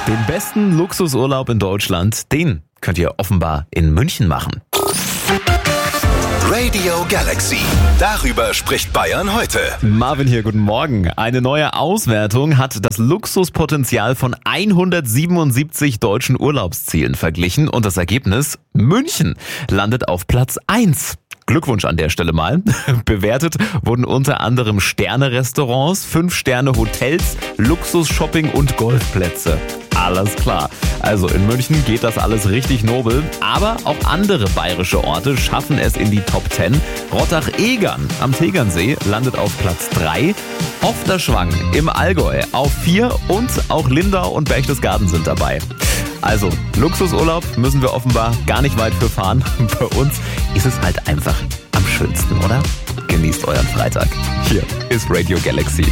Den besten Luxusurlaub in Deutschland, den könnt ihr offenbar in München machen. Radio Galaxy. Darüber spricht Bayern heute. Marvin hier, guten Morgen. Eine neue Auswertung hat das Luxuspotenzial von 177 deutschen Urlaubszielen verglichen und das Ergebnis: München landet auf Platz 1. Glückwunsch an der Stelle mal. Bewertet wurden unter anderem Sterne-Restaurants, 5-Sterne-Hotels, Luxus-Shopping und Golfplätze. Alles klar. Also in München geht das alles richtig nobel, aber auch andere bayerische Orte schaffen es in die Top 10. Rottach-Egern am Tegernsee landet auf Platz 3, Ofterschwang im Allgäu auf 4 und auch Lindau und Berchtesgaden sind dabei. Also, Luxusurlaub müssen wir offenbar gar nicht weit für fahren. Bei uns ist es halt einfach am schönsten, oder? Genießt euren Freitag. Hier ist Radio Galaxy.